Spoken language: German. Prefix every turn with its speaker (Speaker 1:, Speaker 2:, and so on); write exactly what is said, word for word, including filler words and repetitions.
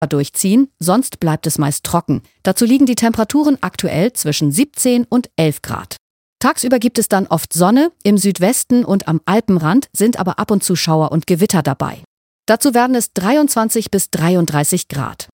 Speaker 1: durchziehen, sonst bleibt es meist trocken. Dazu liegen die Temperaturen aktuell zwischen siebzehn und elf Grad. Tagsüber gibt es dann oft Sonne, im Südwesten und am Alpenrand sind aber ab und zu Schauer und Gewitter dabei. Dazu werden es dreiundzwanzig bis dreiunddreißig Grad.